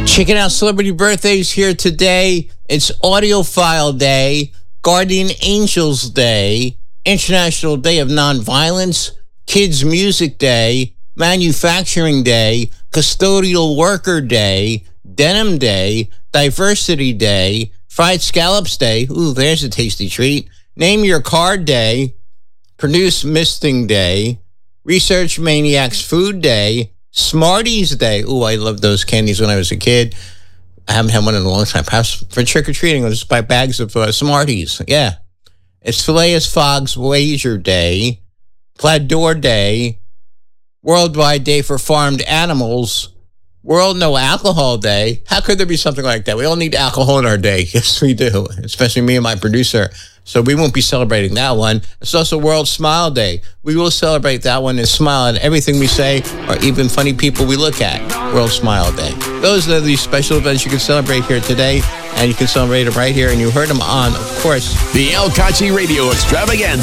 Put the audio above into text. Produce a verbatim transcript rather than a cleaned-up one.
Checking out celebrity birthdays here today. It's Audiophile Day, Guardian Angels Day, International Day of Nonviolence, Kids Music Day, Manufacturing Day, Custodial Worker Day, Denim Day, Diversity Day, Fried Scallops Day. Ooh, there's a tasty treat. Name Your Card Day, Produce Misting Day, Research Maniacs Food Day, Smarties Day. Ooh, I loved those candies when I was a kid. I haven't had one in a long time. Perhaps for trick-or-treating, I'll just buy bags of uh, Smarties. Yeah. It's Phileas Fogg's Wager Day, Plaid Door Day, Worldwide Day for Farmed Animals, World No Alcohol Day. How could there be something like that? We all need alcohol in our day. Yes, we do, especially me and my producer. So we won't be celebrating that one. It's also World Smile Day. We will celebrate that one and smile at everything we say or even funny people we look at. World Smile Day. Those are the special events you can celebrate here today, and you can celebrate them right here. And you heard them on, of course, the El Kachi Radio Extravaganza.